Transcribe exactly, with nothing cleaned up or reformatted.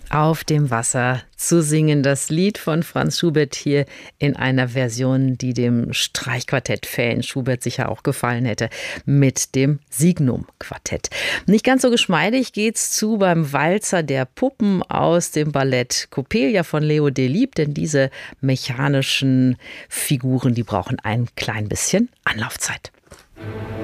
Auf dem Wasser zu singen. Das Lied von Franz Schubert hier in einer Version, die dem Streichquartett-Fan Schubert sicher auch gefallen hätte, mit dem Signum-Quartett. Nicht ganz so geschmeidig geht's zu beim Walzer der Puppen aus dem Ballett Coppelia von Leo Delibes, denn diese mechanischen Figuren, die brauchen ein klein bisschen Anlaufzeit.